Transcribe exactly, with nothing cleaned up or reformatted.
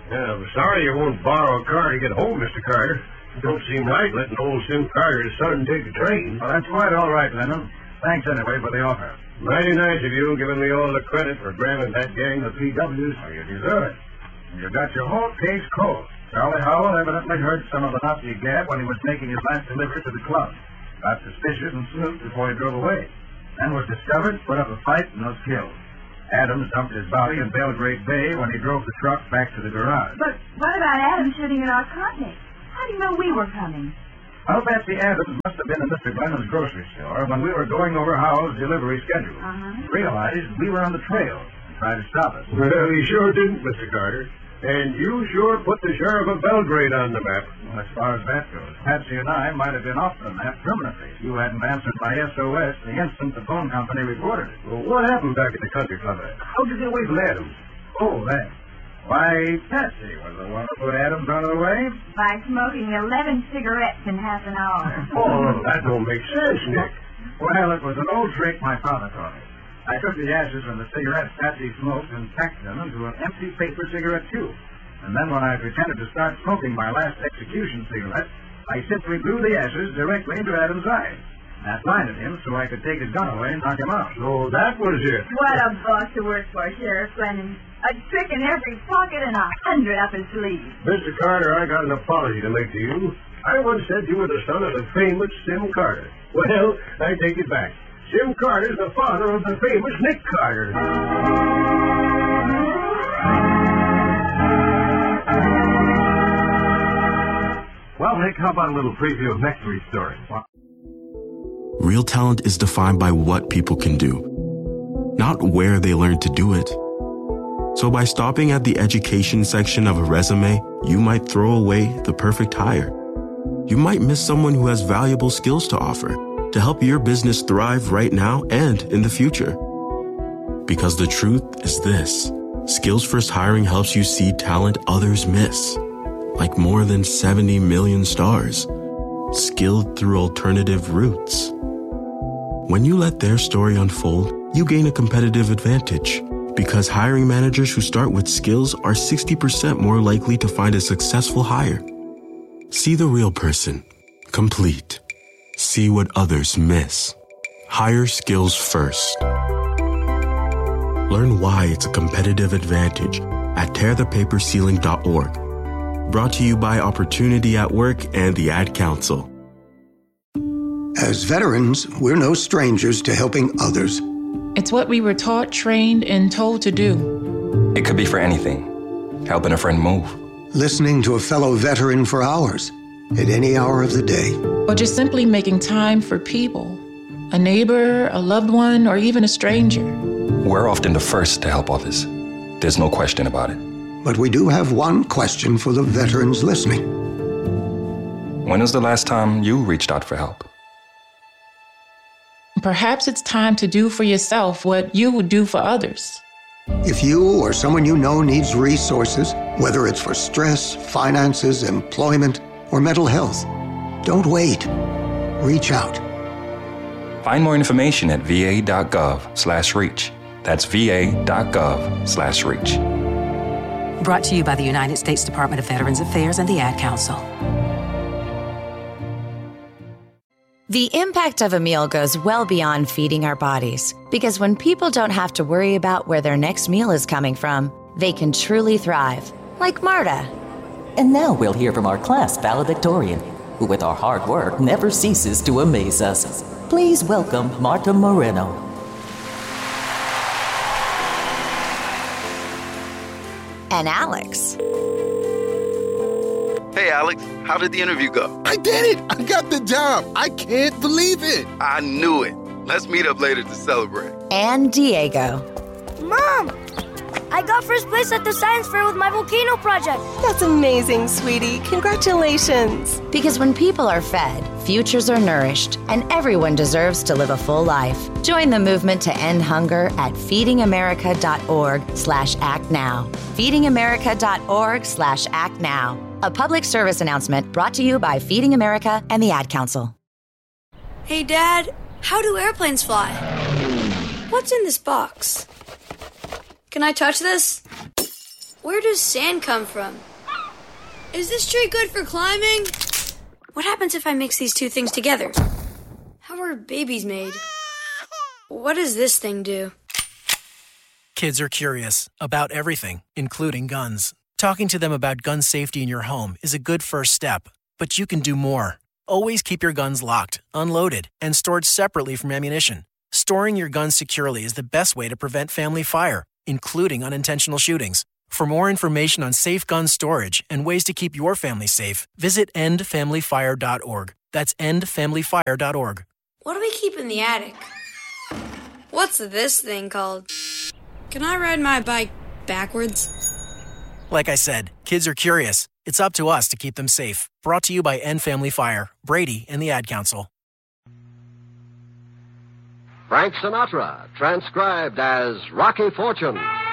Yeah, I'm sorry you won't borrow a car to get home, Mister Carter. It don't seem right letting old Sim Carter's son take the train. Well, that's quite all right, Lennon. Thanks anyway for the offer. Mighty nice of you, giving me all the credit for grabbing that gang of P Ws. Well, you deserve it. And you got your whole case cold. Charlie Howell evidently heard some of the Nazi gab when he was making his last delivery to the club. Got suspicious and snooped before he drove away. Then was discovered, put up a fight, and was killed. Adams dumped his body in Belgrade Bay when he drove the truck back to the garage. But what about Adams shooting at our convicts? How do you know we were coming? Well, Betsy Adams must have been in Mister Glennon's grocery store when we were going over Howell's delivery schedule. Uh-huh. Realized we were on the trail and tried to stop us. Well, he sure didn't, Mister Carter. And you sure put the sheriff of Belgrade on the map. Well, as far as that goes, Patsy and I might have been off the map permanently. You hadn't answered my S O S the instant the phone company reported it. Well, what happened back at the country club? How did you get away from Adams? Oh, that. Why, Patsy was the one who put Adams out of the way. By smoking eleven cigarettes in half an hour. Oh, that don't make sense, Nick. Well, it was an old trick my father taught me. I took the ashes from the cigarettes Patsy smoked and packed them into an empty paper cigarette tube. And then when I pretended to start smoking my last execution cigarette, I simply blew the ashes directly into Adams' eyes. That blinded him so I could take his gun away and knock him out. So that was it. What a boss to work for, Sheriff Glennon. A trick in every pocket and a hundred up his sleeve. Mister Carter, I got an apology to make to you. I once said you were the son of the famous Sim Carter. Well, I take it back. Sim Carter's the father of the famous Nick Carter. Well, Nick, how about a little preview of next week's story? Real talent is defined by what people can do, not where they learn to do it. So by stopping at the education section of a resume, you might throw away the perfect hire. You might miss someone who has valuable skills to offer to help your business thrive right now and in the future. Because the truth is this: Skills First Hiring helps you see talent others miss, like more than seventy million stars, skilled through alternative routes. When you let their story unfold, you gain a competitive advantage, because hiring managers who start with skills are sixty percent more likely to find a successful hire. See the real person, complete. See what others miss. Hire skills first. Learn why it's a competitive advantage at tear the paper ceiling dot org. Brought to you by Opportunity at Work and the Ad Council. As veterans, we're no strangers to helping others. It's what we were taught, trained, and told to do. It could be for anything. Helping a friend move. Listening to a fellow veteran for hours, at any hour of the day. Or just simply making time for people. A neighbor, a loved one, or even a stranger. We're often the first to help others. There's no question about it. But we do have one question for the veterans listening. When was the last time you reached out for help? Perhaps it's time to do for yourself what you would do for others. If you or someone you know needs resources, whether it's for stress, finances, employment, or mental health, don't wait. Reach out. Find more information at va.gov slash reach. That's va.gov slash reach. Brought to you by the United States Department of Veterans Affairs and the Ad Council. The impact of a meal goes well beyond feeding our bodies, because when people don't have to worry about where their next meal is coming from, they can truly thrive, like Marta. And now we'll hear from our class valedictorian, who with our hard work never ceases to amaze us. Please welcome Marta Moreno. And Alex. Hey, Alex, how did the interview go? I did it! I got the job! I can't believe it! I knew it. Let's meet up later to celebrate. And Diego. Mom! I got first place at the science fair with my volcano project. That's amazing, sweetie. Congratulations. Because when people are fed, futures are nourished, and everyone deserves to live a full life. Join the movement to end hunger at feedingamerica.org slash act now. feedingamerica.org slash act now. A public service announcement brought to you by Feeding America and the Ad Council. Hey, Dad, how do airplanes fly? What's in this box? Can I touch this? Where does sand come from? Is this tree good for climbing? What happens if I mix these two things together? How are babies made? What does this thing do? Kids are curious about everything, including guns. Talking to them about gun safety in your home is a good first step, but you can do more. Always keep your guns locked, unloaded, and stored separately from ammunition. Storing your guns securely is the best way to prevent family fire, including unintentional shootings. For more information on safe gun storage and ways to keep your family safe, visit end family fire dot org. That's end family fire dot org. What do we keep in the attic? What's this thing called? Can I ride my bike backwards? Like I said, kids are curious. It's up to us to keep them safe. Brought to you by End Family Fire, Brady, and the Ad Council. Frank Sinatra, transcribed as Rocky Fortune.